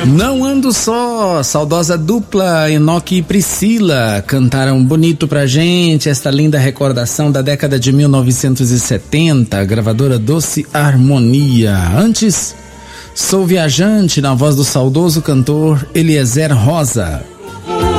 Não ando só, saudosa dupla Enoque e Priscila cantaram bonito pra gente esta linda recordação da década de 1970, a gravadora Doce Harmonia. Antes, Sou Viajante na voz do saudoso cantor Eliezer Rosa.